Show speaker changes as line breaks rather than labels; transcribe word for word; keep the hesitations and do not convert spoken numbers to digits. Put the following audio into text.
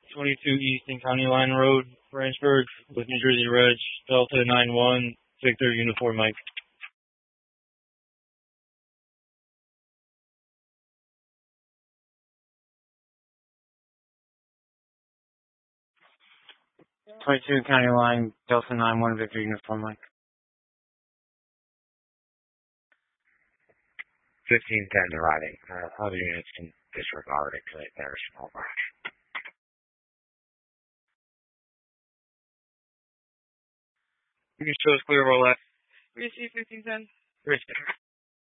twenty-two Eastern County Line Road, Branchburg, with New Jersey Reg, Delta nine one, Victor Uniform Mike. twenty-two County Line, Delta nine one, Victor Uniform Mike.
fifteen ten arriving. Uh, other units can disregard it because they're small branch.
You can show us clear of our left. Receive fifteen ten.
Receive.